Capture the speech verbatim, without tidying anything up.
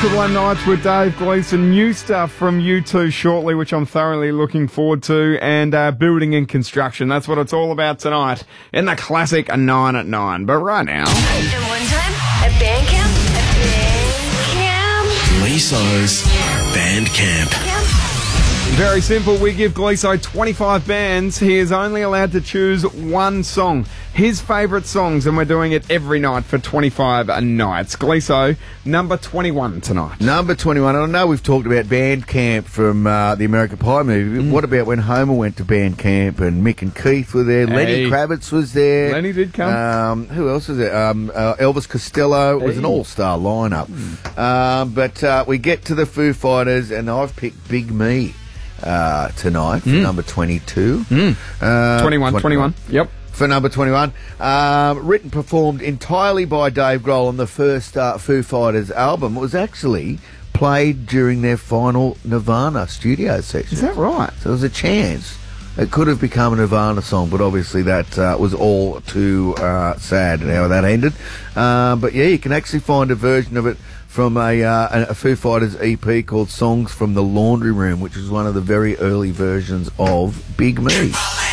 Triple M Nights with Dave Gleeson. New stuff from U two shortly, which I'm thoroughly looking forward to. And uh, building and construction. That's what it's all about tonight in the classic nine at nine. But right now... And one time at band camp, at band camp. Gleeso's Band Camp. Very simple. We give Gleeso twenty-five bands. He is only allowed to choose one song. His favourite songs, and we're doing it every night for twenty-five nights. Gleeso, number twenty-one tonight. Number twenty-one. I know we've talked about Band Camp from uh, the American Pie movie. Mm. What about when Homer went to Band Camp and Mick and Keith were there? Hey. Lenny Kravitz was there. Lenny did come. Um, who else was there? Um, uh, Elvis Costello. It was hey. an all-star lineup. Mm. Um, but uh, we get to the Foo Fighters, and I've picked Big Me uh, tonight for mm. number twenty-two. Mm. Uh, twenty-one, twenty-one. twenty-one. Yep. For number twenty-one, um, written, performed entirely by Dave Grohl on the first uh, Foo Fighters album. It was actually played during their final Nirvana studio session. Is that right? So there was a chance it could have become a Nirvana song, but obviously that uh, was all too uh, sad how that ended. Uh, but yeah, you can actually find a version of it from a, uh, a Foo Fighters E P called Songs from the Laundry Room, which is one of the very early versions of Big Me.